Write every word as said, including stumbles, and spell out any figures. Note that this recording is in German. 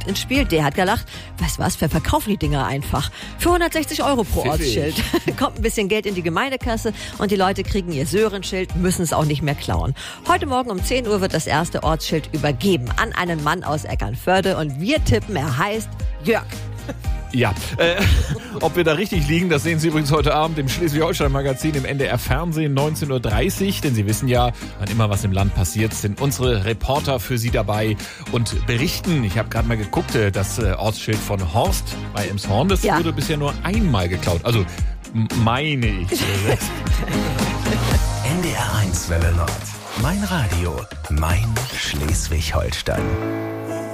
kommt ins Spiel. Der hat gelacht. Weißt was, wir verkaufen die Dinger einfach. Für hundertsechzig Euro pro Ortsschild. Kommt ein bisschen Geld in die Gemeindekasse und die Leute kriegen ihr Söhrenschild, müssen es auch nicht mehr klauen. Heute Morgen um zehn Uhr wird das erste Ortsschild übergeben an einen Mann aus Eckernförde und wir tippen, er heißt Jörg. Ja, äh, ob wir da richtig liegen, das sehen Sie übrigens heute Abend im Schleswig-Holstein-Magazin im N D R-Fernsehen neunzehn Uhr dreißig. Denn Sie wissen ja, wann immer was im Land passiert, sind unsere Reporter für Sie dabei und berichten. Ich habe gerade mal geguckt, das Ortsschild von Horst bei Elmshorn, das ja. wurde bisher nur einmal geklaut. Also meine ich. N D R eins Welle Nord. Mein Radio, mein Schleswig-Holstein.